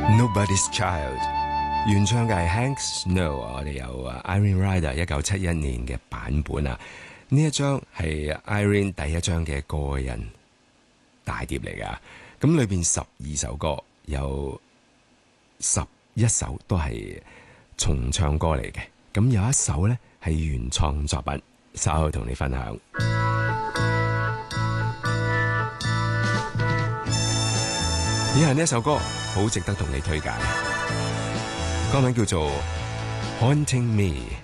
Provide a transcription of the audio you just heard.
Nobody's Child， 原唱嘅係 Hank Snow， 我哋有 Irene Rider 1971年嘅版本啊。呢一張係 Irene 第一張嘅個人大碟嚟噶，咁裏邊12首歌有11首都係重唱歌嚟嘅，咁有一首呢係原創作品，稍後同你分享。以下呢一首歌好值得同你推介，歌名叫做《Haunting Me》。